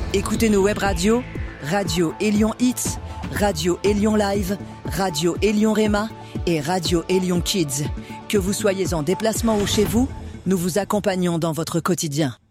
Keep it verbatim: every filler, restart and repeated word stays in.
Écoutez nos web radios, Radio Élion Hits, Radio Élion Live, Radio Élion Réma et Radio Élion Kids. Que vous soyez en déplacement ou chez vous, nous vous accompagnons dans votre quotidien.